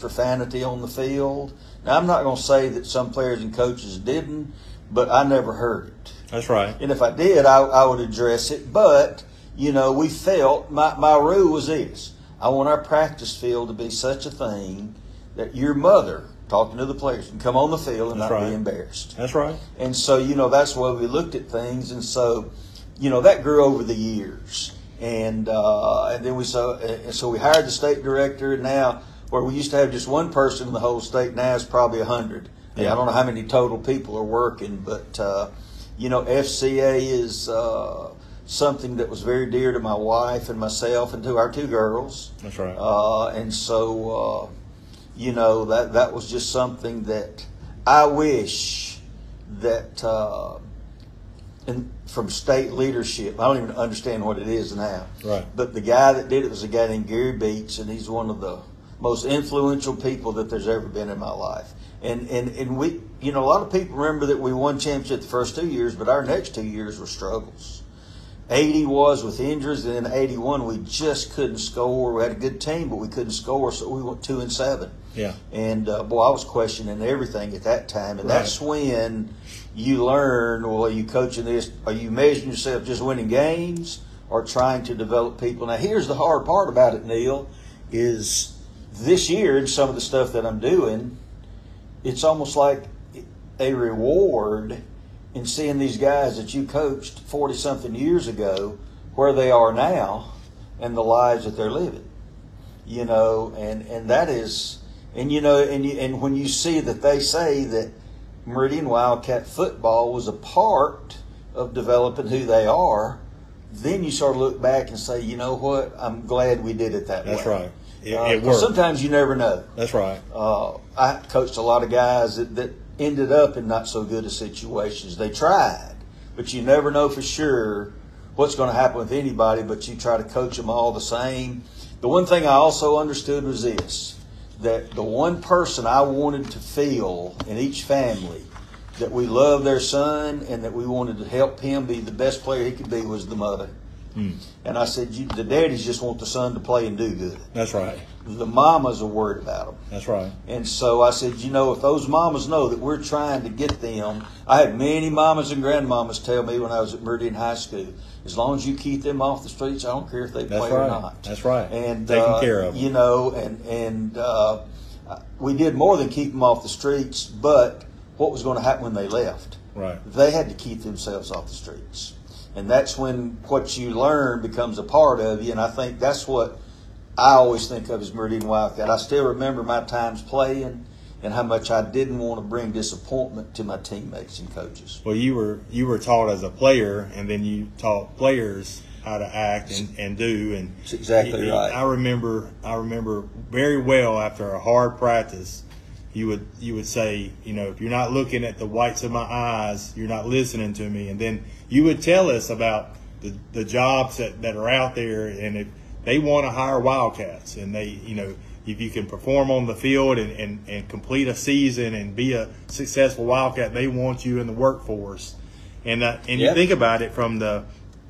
profanity on the field. Now, I'm not going to say that some players and coaches didn't, but I never heard it. That's right. And if I did, I would address it. But, we felt my rule was this. I want our practice field to be such a thing that your mother, talking to the players, can come on the field and not be embarrassed. That's right. And so, that's the way we looked at things. And so, that grew over the years. And then so we hired the state director. And now, where we used to have just one person in the whole state, now it's probably 100. Yeah. I don't know how many total people are working, but FCA is something that was very dear to my wife and myself and to our two girls. That's right. And so, that was just something that I wish that from state leadership, I don't even understand what it is now. Right. But the guy that did it was a guy named Gary Beats, and he's one of the most influential people that there's ever been in my life. And we, a lot of people remember that we won championship the first 2 years, but our next 2 years were struggles. 80 was with injuries, and then 81 we just couldn't score. We had a good team, but we couldn't score, so we went 2-7. Yeah. And I was questioning everything at that time, and that's when you learn. Well, are you coaching this? Are you measuring yourself just winning games, or trying to develop people? Now, here's the hard part about it, Neil, is this year and some of the stuff that I'm doing, it's almost like a reward in seeing these guys that you coached 40-something years ago, where they are now and the lives that they're living. And that is, and when you see that they say that Meridian Wildcat football was a part of developing who they are, then you sort of look back and say, you know what, I'm glad we did it that way. That's right. It worked. Sometimes you never know. That's right. I coached a lot of guys that ended up in not so good of situations. They tried, but you never know for sure what's going to happen with anybody, but you try to coach them all the same. The one thing I also understood was this, that the one person I wanted to feel in each family that we loved their son and that we wanted to help him be the best player he could be was the mother. And I said, the daddies just want the son to play and do good. That's right. The mamas are worried about them. That's right. And so I said, if those mamas know that we're trying to get them, I had many mamas and grandmamas tell me when I was at Meridian High School, as long as you keep them off the streets, I don't care if they play or not. That's right. And taking care of them. We did more than keep them off the streets, but what was going to happen when they left? Right. They had to keep themselves off the streets. And that's when what you learn becomes a part of you. And I think that's what I always think of as Meridian Wildcat. I still remember my times playing and how much I didn't want to bring disappointment to my teammates and coaches. Well, you were taught as a player, and then you taught players how to act and do. And that's exactly right. I remember very well after a hard practice, you would say, if you're not looking at the whites of my eyes, you're not listening to me. And then you would tell us about the jobs that are out there, and if they want to hire Wildcats, and they, if you can perform on the field and complete a season and be a successful Wildcat, they want you in the workforce. And you think about it from the,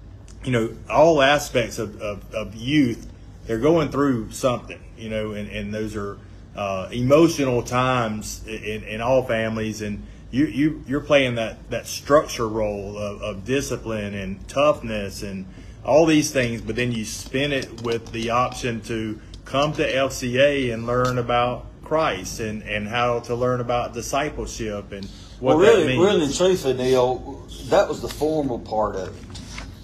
all aspects of youth, they're going through something, and those are emotional times in all families, and you're playing that structure role of discipline and toughness and all these things, but then you spin it with the option to come to FCA and learn about Christ and how to learn about discipleship and what that means. Really and truthfully, Neil, that was the formal part of it.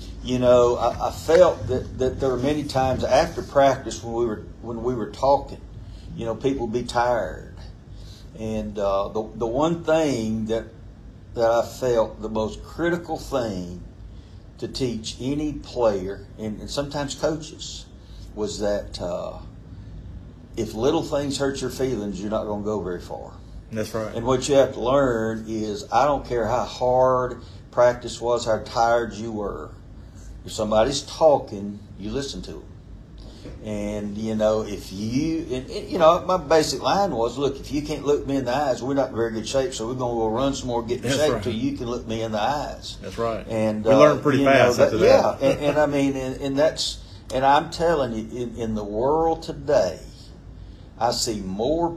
I felt that there were many times after practice when we were talking, people would be tired. And the one thing that I felt the most critical thing to teach any player, and sometimes coaches, was that if little things hurt your feelings, you're not going to go very far. That's right. And what you have to learn is, I don't care how hard practice was, how tired you were. If somebody's talking, you listen to them. And, if you, my basic line was, look, if you can't look me in the eyes, we're not in very good shape, so we're going to go run some more, get in shape until you can look me in the eyes. That's right. And we learned pretty fast after that. Yeah, and I mean, and I'm telling you, in the world today, I see more